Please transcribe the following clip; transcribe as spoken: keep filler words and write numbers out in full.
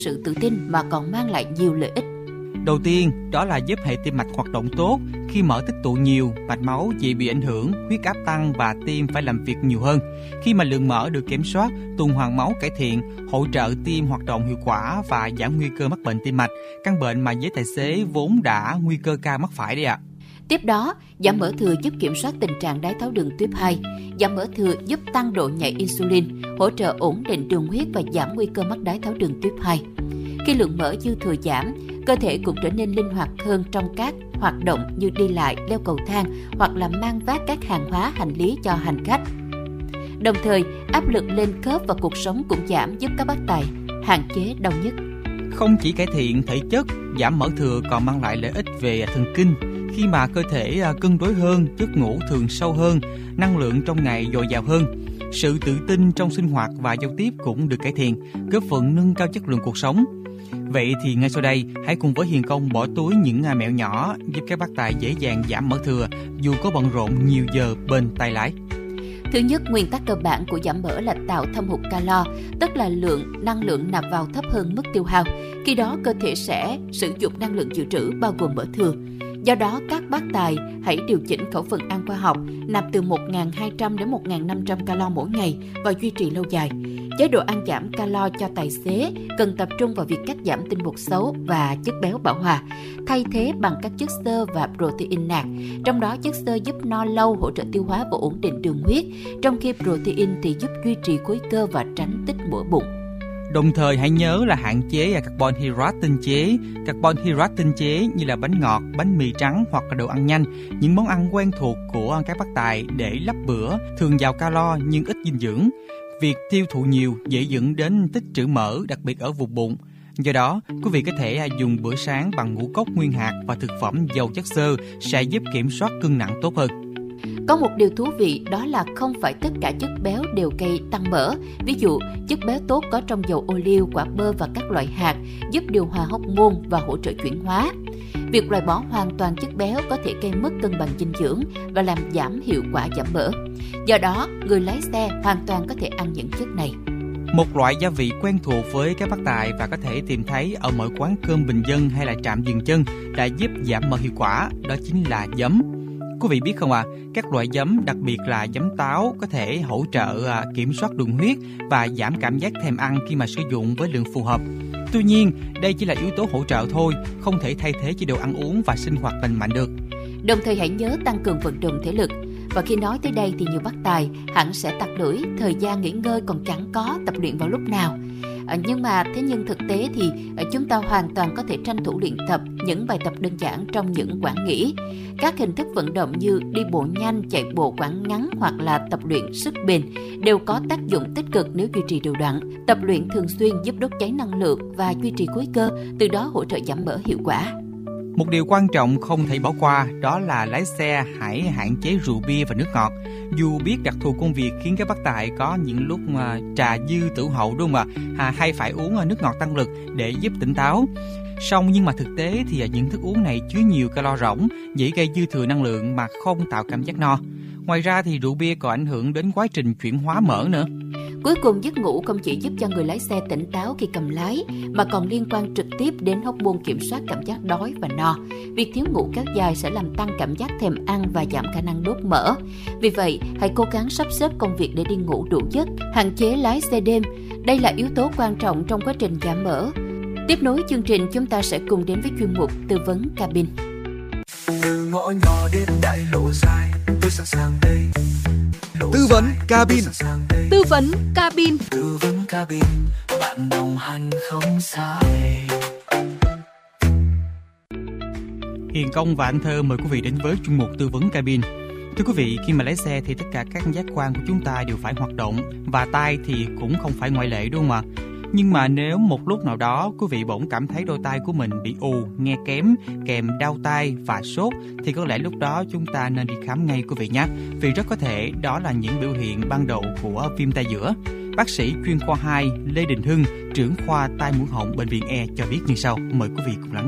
sự tự tin mà còn mang lại nhiều lợi ích. Đầu tiên, đó là giúp hệ tim mạch hoạt động tốt. Khi mỡ tích tụ nhiều, mạch máu dễ bị ảnh hưởng, huyết áp tăng và tim phải làm việc nhiều hơn. Khi mà lượng mỡ được kiểm soát, tuần hoàn máu cải thiện, hỗ trợ tim hoạt động hiệu quả và giảm nguy cơ mắc bệnh tim mạch, căn bệnh mà giới tài xế vốn đã nguy cơ cao mắc phải đấy ạ. À. Tiếp đó, giảm mỡ thừa giúp kiểm soát tình trạng đái tháo đường tuyếp hai. Giảm mỡ thừa giúp tăng độ nhạy insulin, hỗ trợ ổn định đường huyết và giảm nguy cơ mắc đái tháo đường tuyếp hai. Khi lượng mỡ dư thừa giảm, cơ thể cũng trở nên linh hoạt hơn trong các hoạt động như đi lại, leo cầu thang hoặc là mang vác các hàng hóa hành lý cho hành khách. Đồng thời, áp lực lên khớp và cuộc sống cũng giảm, giúp các bác tài hạn chế đau nhức. Không chỉ cải thiện thể chất, giảm mỡ thừa còn mang lại lợi ích về thần kinh. Khi mà cơ thể cân đối hơn, giấc ngủ thường sâu hơn, năng lượng trong ngày dồi dào hơn. Sự tự tin trong sinh hoạt và giao tiếp cũng được cải thiện, góp phần nâng cao chất lượng cuộc sống. Vậy thì ngay sau đây, hãy cùng với Hiền Công bỏ túi những mẹo nhỏ giúp các bác tài dễ dàng giảm mỡ thừa dù có bận rộn nhiều giờ bên tay lái. Thứ nhất, nguyên tắc cơ bản của giảm mỡ là tạo thâm hụt calo, tức là lượng năng lượng nạp vào thấp hơn mức tiêu hao. Khi đó, cơ thể sẽ sử dụng năng lượng dự trữ bao gồm mỡ thừa. Do đó, các bác tài hãy điều chỉnh khẩu phần ăn khoa học, nạp từ một nghìn hai trăm đến một nghìn năm trăm calo mỗi ngày và duy trì lâu dài. Chế độ ăn giảm calo cho tài xế cần tập trung vào việc cắt giảm tinh bột xấu và chất béo bão hòa, thay thế bằng các chất xơ và protein nạc. Trong đó, chất xơ giúp no lâu, hỗ trợ tiêu hóa và ổn định đường huyết, trong khi protein thì giúp duy trì khối cơ và tránh tích mỡ bụng. Đồng thời hãy nhớ là hạn chế carbon hydrate tinh chế. Carbon hydrate tinh chế như là bánh ngọt, bánh mì trắng hoặc là đồ ăn nhanh, những món ăn quen thuộc của các bác tài để lắp bữa, thường giàu calo nhưng ít dinh dưỡng. Việc tiêu thụ nhiều dễ dẫn đến tích trữ mỡ, đặc biệt ở vùng bụng. Do đó, quý vị có thể dùng bữa sáng bằng ngũ cốc nguyên hạt và thực phẩm giàu chất xơ sẽ giúp kiểm soát cân nặng tốt hơn. Có một điều thú vị đó là không phải tất cả chất béo đều gây tăng mỡ. Ví dụ, chất béo tốt có trong dầu ô liu, quả bơ và các loại hạt giúp điều hòa hormone và hỗ trợ chuyển hóa. Việc loại bỏ hoàn toàn chất béo có thể gây mất cân bằng dinh dưỡng và làm giảm hiệu quả giảm mỡ. Do đó, người lái xe hoàn toàn có thể ăn những chất này. Một loại gia vị quen thuộc với các bác tài và có thể tìm thấy ở mọi quán cơm bình dân hay là trạm dừng chân đã giúp giảm mỡ hiệu quả, đó chính là giấm. Quý vị biết không ạ, à, các loại giấm, đặc biệt là giấm táo, có thể hỗ trợ à, kiểm soát đường huyết và giảm cảm giác thèm ăn khi mà sử dụng với lượng phù hợp. Tuy nhiên, đây chỉ là yếu tố hỗ trợ thôi, không thể thay thế chế độ ăn uống và sinh hoạt lành mạnh được. Đồng thời hãy nhớ tăng cường vận động thể lực. Và khi nói tới đây thì nhiều bác tài hẳn sẽ tặc lưỡi, thời gian nghỉ ngơi còn chẳng có, tập luyện vào lúc nào. À, nhưng mà thế nhưng thực tế thì à, chúng ta hoàn toàn có thể tranh thủ luyện tập những bài tập đơn giản trong những quãng nghỉ. Các hình thức vận động như đi bộ nhanh, chạy bộ quãng ngắn hoặc là tập luyện sức bền đều có tác dụng tích cực nếu duy trì đều đặn. Tập luyện thường xuyên giúp đốt cháy năng lượng và duy trì khối cơ, từ đó hỗ trợ giảm mỡ hiệu quả. Một điều quan trọng không thể bỏ qua đó là lái xe hãy hạn chế rượu bia và nước ngọt. Dù biết đặc thù công việc khiến các bác tài có những lúc mà trà dư tử hậu đúng không ạ, à, hay phải uống nước ngọt tăng lực để giúp tỉnh táo. Song nhưng mà thực tế thì những thức uống này chứa nhiều calo rỗng, dễ gây dư thừa năng lượng mà không tạo cảm giác no. Ngoài ra thì rượu bia còn ảnh hưởng đến quá trình chuyển hóa mỡ nữa. Cuối cùng, giấc ngủ không chỉ giúp cho người lái xe tỉnh táo khi cầm lái, mà còn liên quan trực tiếp đến hormone kiểm soát cảm giác đói và no. Việc thiếu ngủ kéo dài sẽ làm tăng cảm giác thèm ăn và giảm khả năng đốt mỡ. Vì vậy, hãy cố gắng sắp xếp công việc để đi ngủ đủ giấc, hạn chế lái xe đêm. Đây là yếu tố quan trọng trong quá trình giảm mỡ. Tiếp nối chương trình, chúng ta sẽ cùng đến với chuyên mục tư vấn cabin. Từ ngõ nhỏ đến đại lộ dài, tôi sẵn sàng đây. Tư vấn cabin. Tư vấn cabin. Tư vấn cabin, bạn đồng hành không xa. Hiền Công và anh Thơ mời quý vị đến với chuyên mục tư vấn cabin. Thưa quý vị, khi mà lái xe thì tất cả các giác quan của chúng ta đều phải hoạt động và tai thì cũng không phải ngoại lệ đúng không ạ? Nhưng mà nếu một lúc nào đó quý vị bỗng cảm thấy đôi tai của mình bị ù, nghe kém, kèm đau tai và sốt thì có lẽ lúc đó chúng ta nên đi khám ngay quý vị nhé. Vì rất có thể đó là những biểu hiện ban đầu của viêm tai giữa. Bác sĩ chuyên khoa hai Lê Đình Hưng, trưởng khoa tai mũi họng bệnh viện E cho biết như sau. Mời quý vị cùng lắng nghe.